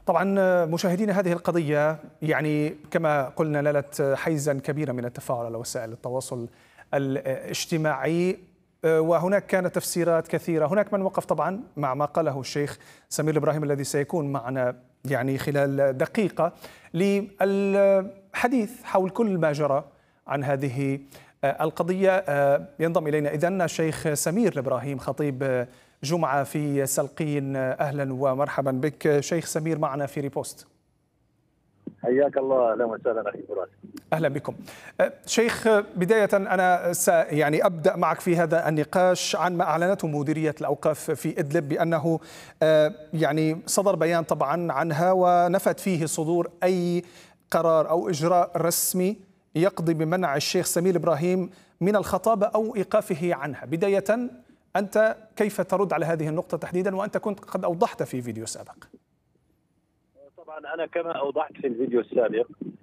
طبعا مشاهدينا، هذه القضية يعني كما قلنا نالت حيزا كبيرا من التفاعل على وسائل التواصل الاجتماعي، وهناك كانت تفسيرات كثيرة. هناك من وقف طبعا مع ما قاله الشيخ سمير الإبراهيم الذي سيكون معنا يعني خلال دقيقة للحديث حول كل ما جرى عن هذه القضية. ينضم إلينا إذن الشيخ سمير الإبراهيم خطيب جمعة في سلقين. أهلا ومرحبا بك شيخ سمير معنا في ريبوست. حياك الله، اهلا وسهلا اخي فراس. اهلا بكم. شيخ، بداية انا يعني ابدا معك في هذا النقاش عن ما اعلنته مديرية الاوقاف في ادلب بانه يعني صدر بيان طبعا عنها ونفت فيه صدور اي قرار او اجراء رسمي يقضي بمنع الشيخ سمير الإبراهيم من الخطابة او ايقافه عنها. بداية انت كيف ترد على هذه النقطة تحديدا، وانت كنت قد اوضحت في فيديو سابق؟ طبعا انا كما اوضحت في الفيديو السابق